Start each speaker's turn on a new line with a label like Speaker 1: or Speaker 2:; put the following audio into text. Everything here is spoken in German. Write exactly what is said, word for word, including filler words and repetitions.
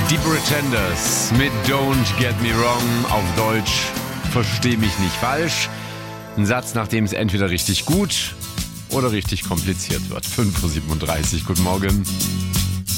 Speaker 1: Die Pretenders mit Don't Get Me Wrong, auf Deutsch Versteh mich nicht falsch. Ein Satz, nach dem es entweder richtig gut oder richtig kompliziert wird. fünf Uhr siebenunddreißig, guten Morgen.